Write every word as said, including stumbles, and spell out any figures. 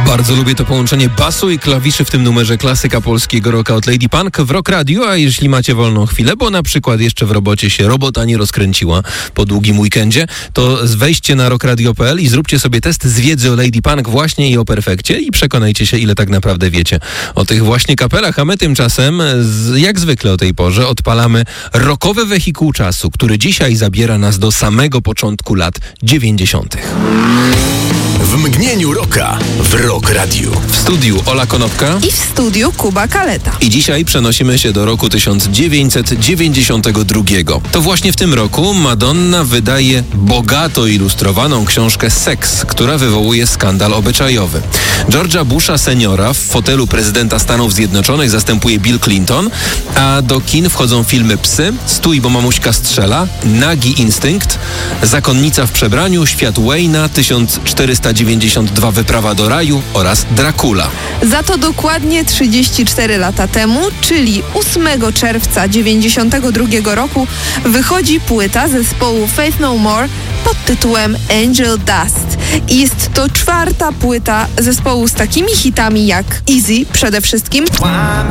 Bardzo lubię to połączenie basu i klawiszy w tym numerze klasyka polskiego rocka od Lady Punk w Rock Radio, a jeśli macie wolną chwilę, bo na przykład jeszcze w robocie się robota nie rozkręciła po długim weekendzie, to wejdźcie na rockradio kropka p l i zróbcie sobie test z wiedzy o Lady Punk właśnie i o Perfekcie i przekonajcie się, ile tak naprawdę wiecie o tych właśnie kapelach, a my tymczasem, jak zwykle o tej porze, odpalamy rockowy wehikuł czasu, który dzisiaj zabiera nas do samego początku lat dziewięćdziesiątych. W mgnieniu rocka w Rock Radio. W studiu Ola Konopka i w studiu Kuba Kaleta. I dzisiaj przenosimy się do roku tysiąc dziewięćset dziewięćdziesiątego drugiego. To właśnie w tym roku Madonna wydaje bogato ilustrowaną książkę Seks, która wywołuje skandal obyczajowy. George'a Busha seniora w fotelu prezydenta Stanów Zjednoczonych zastępuje Bill Clinton, a do kin wchodzą filmy Psy, Stój, bo mamuśka strzela, Nagi Instynkt, Zakonnica w przebraniu, Świat Wayne'a, tysiąc czterysta dziewięćdziesiąt dwa Wyprawa do raju oraz Dracula. Za to dokładnie trzydzieści cztery lata temu, czyli ósmego czerwca dziewięćdziesiątego drugiego roku, wychodzi płyta zespołu Faith No More pod tytułem Angel Dust. I jest to czwarta płyta zespołu z takimi hitami jak Easy przede wszystkim,